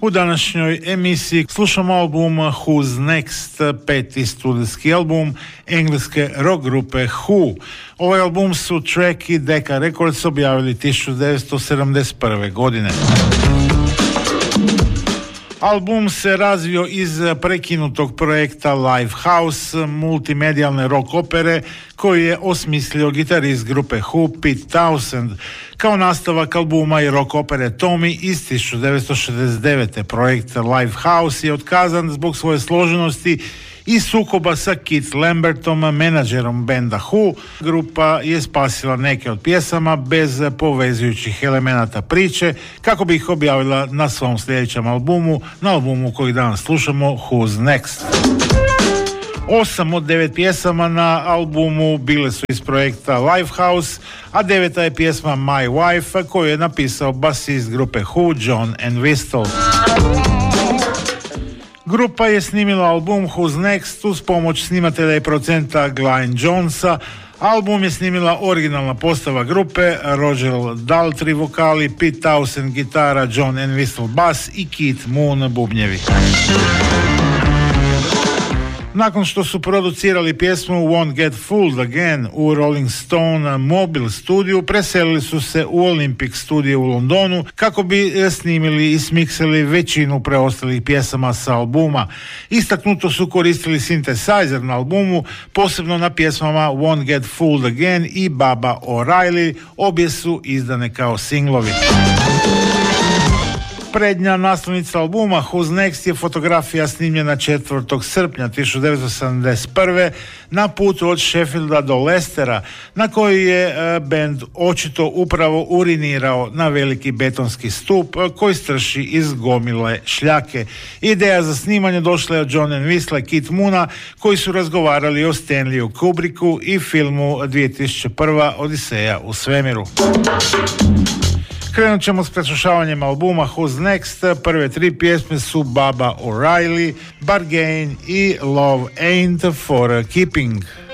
U današnjoj emisiji slušamo album Who's Next, peti studijski album engleske rock grupe Who. Ovaj album su Track i Decca Records objavili 1971. godine. Album se razvio iz prekinutog projekta Lifehouse, multimedijalne rock opere koju je osmislio gitarist grupe Who, Pete Townshend. Kao nastavak albuma i rock opere Tommy iz 1969. Projekt Lifehouse je otkazan zbog svoje složenosti i sukoba sa Keith Lambertom, menadžerom benda Who. Grupa je spasila neke od pjesama bez povezujućih elemenata priče kako bi ih objavila na svom sljedećem albumu, na albumu koji danas slušamo, Who's Next. 8 od 9 pjesama na albumu bile su iz projekta Lifehouse, a 9. je pjesma My Wife koju je napisao basist grupe Who, John Entwistle. Grupa je snimila album Who's Next uz pomoć snimatelja i producenta Glyn Jonesa. Album je snimila originalna postava grupe, Roger Daltrey vokali, Pete Townshend gitara, John Entwistle bas i Keith Moon bubnjevi. Nakon što su producirali pjesmu Won't Get Fooled Again u Rolling Stone Mobile studiju, preselili su se u Olympic studio u Londonu kako bi snimili i smiksali većinu preostalih pjesama sa albuma. Istaknuto su koristili synthesizer na albumu, posebno na pjesmama Won't Get Fooled Again i Baba O'Reilly, obje su izdane kao singlovi. Prednja naslovnica albuma Who's Next je fotografija snimljena 4. srpnja 1971. na putu od Sheffielda do Leicestera, na koji je bend očito upravo urinirao na veliki betonski stup koji strši iz gomile šljake. Ideja za snimanje došla je od John Entwistle i Keith Moona, koji su razgovarali o Stanleyu Kubricku i filmu 2001. Odiseja u svemiru. Krenut ćemo s preslušavanjem albuma Who's Next. Prve 3 pjesme su Baba O'Reilly, Bargain i Love Ain't for Keeping.